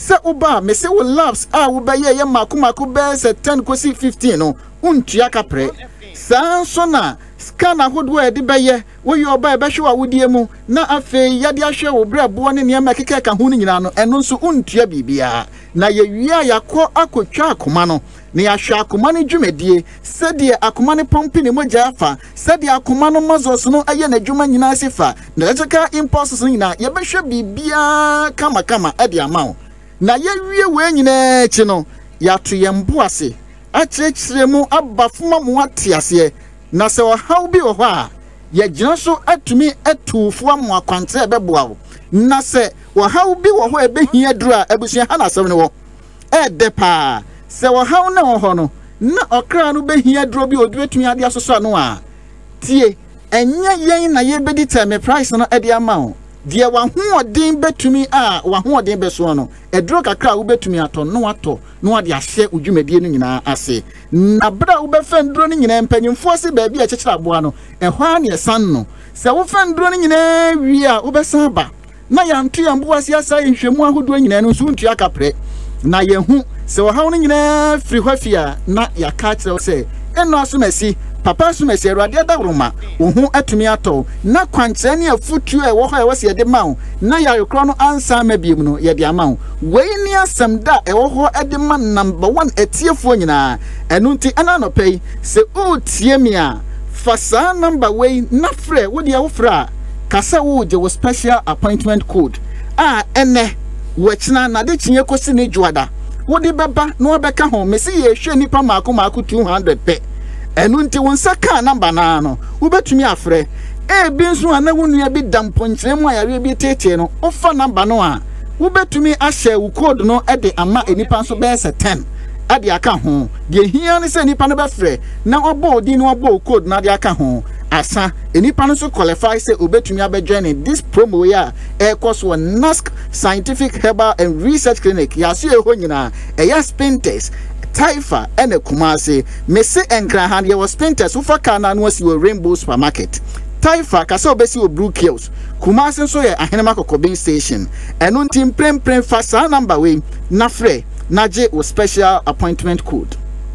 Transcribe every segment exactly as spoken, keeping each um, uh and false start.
se uba me se wo labs a wo be ye ye makomako be se ten kosi fifteen no untua kapre saa so na scan ahodo e de be ye wo ye oba e be hwe wa wodie mu na afi yade ahwe wo brabo ne ne makeke ka ho ni nyina no eno nso untua bibia na ye wia yakọ akotwa akoma no ne ahwe akoma no dwumedie sede akoma no pompi ne mogya afa sede akoma no mazos no aye na dwuma nyina sifa na electrical impulses nyina ye be hwe bibia kama kama e de amawo na ye wie we nyina chi no ya to ye mboase a chirechire mu abafuma mu atiase na se o haw bi o ho a ye gyina so atumi atufo amu akwante ebeboa wo na se o haw bi wo ho ebehia duru a abusia ha na asem ne wo e de pa se o haw na wo ho no na okra no behia duru bi odwetumi ade asoso no a tie enya yen na ye bedi teme price no e de ama wo de wa ho odin betumi a wa ho odin beso no eduro kakra wo betumi ato no ato no ade ahye udwumadie no nyina ase na bra wo be fenduro no nyina mpanyimfo se ba bi a chechira aboa no ehwa na esan no se wo fenduro no nyina wi a wo be san ba na ya ntu ya mbo ase asa nhwemu ahodo nyina no so ntu akapre na ye hu se wo hawo no nyina firi hwafia na ya ka kire wo se eno asomasi papa sumesi erade dawroma ohu atumi ato na kwanche ne afutu e wo ho e wose de mawo na yarekro no ansa mabiem no ye de amawo we ni asem da e wo ho e de ma number one etiefo nyina enu nti ana no pei se o tie mi a fasa number we na frɛ wo de wo fra kasa wo je wo special appointment code a ene wo kina na de kinye kosi ne juada wo de beba no obeka ho mesi ye hwe nipa maako maako two hundred pe enu nti won saka number na no wo betumi afre e bi nso ana wonu bi damponkyere mu ayare bi tete no ofa number no a wo betumi ahye wo code no e de ama enipa nso be se ten ade aka ho de hia ne se enipa no be frɛ na obo odi no obo code na de aka ho asa enipa no so qualify say obetumi abejoin this promo ya e course one N A S C Scientific Herbal and Research Clinic ya so e ho nyina e ya spintex Taifa ene Kumasi mese enkrahan ye was spintex ufa kana no wasi wo Rainbow Supermarket Taifa kasa obesi wo Brookfields Kumasi so ye ahenema kokobin station enu ntim prem prem fasa number we na frɛ naje wo special appointment code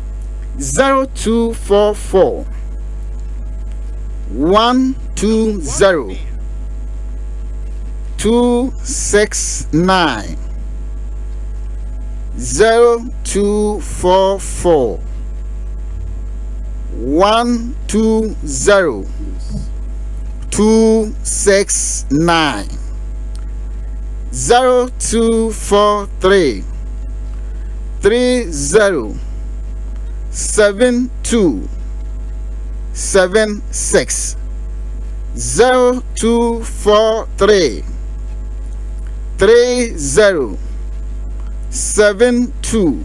zero two four four one two zero two six nine zero two four four one two zero two six nine zero two four three three zero seven two seven six zero two four three three zero seven two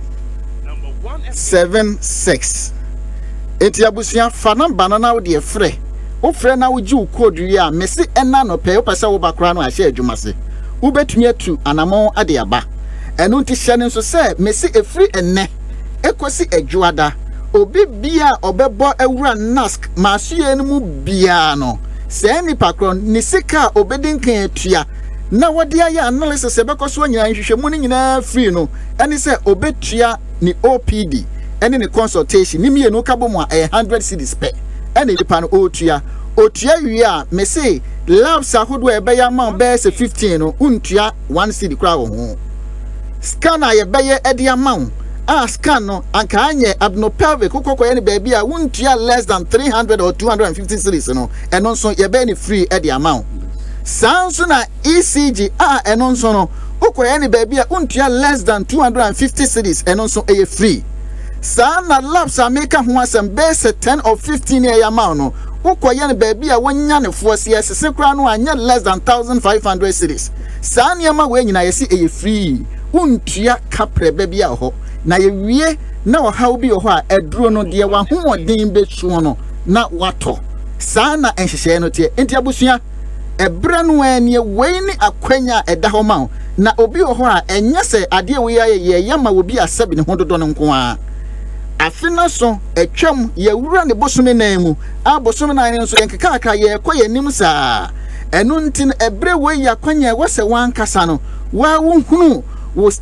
seven six. Eti abusia fa number na na wo de frɛ wo frɛ na wo gi wo code wi a mesi ena no pɛ wo pɛ sɛ wo bakra no ahye adwuma se wo betumi atu anamon ade aba enu nti hye ne nso sɛ mesi efri enne ekosi adwuada obi bia obebo ewura N A S C maasuye no mu bia no sɛ ni pakron ni sika obedinkan atua na wode aye analysis e bekoso nyina nhwehwemu ni nyina free no ene sɛ obetua ni O P D ene ni consultation ni miye no kabo mu a one hundred cedis pe ene dipa no otua otua wi a me say labs ahodo e be ya ma be se fifteen no untua one cedi kra wo ho scanner ye be ye e de amount ah scan no anka anye abnopelvic kokokoye ni baby a wuntua less than three hundred or two hundred fifty cedis no eno nso ye be ni free e de amount sanso na E C G ah eno nso no kokoye ni baby a wuntua less than two hundred fifty cedis eno nso e free sana labs ameka ho asem be se ten or fifteen e amount no kokoye ni baby a wonya ne fo se sese kra no anya less than one thousand five hundred cedis sana ma we nyina ye si e free wuntua kapre baby a ho na ye wie na o hawo bi o ho a eduro no de wa hoodin besuo no na wato saa na enhyehyɛ no tie enti abusua ebra no ani we ni akwanya eda ho ma na obi o ho a enye se ade we ya ye yama obi asabi ne ho dodo no nko a afina so etwam ye wura ne bosome nan mu a bosome nan no so yenkeka aka ye koye nim saa enu ntin ebre we ya akwanya we se wan kasa no wa wo hunu wo